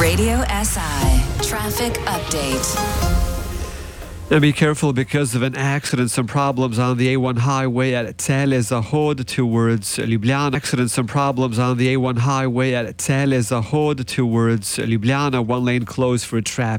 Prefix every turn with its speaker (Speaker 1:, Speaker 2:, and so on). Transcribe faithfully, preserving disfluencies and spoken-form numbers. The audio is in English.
Speaker 1: Radio S I Traffic Update.
Speaker 2: Now be careful because of an accident. Some problems on the A one highway at Telezahod towards Ljubljana. Accident, some problems on the A one highway at Telezahod towards Ljubljana. One lane closed for traffic.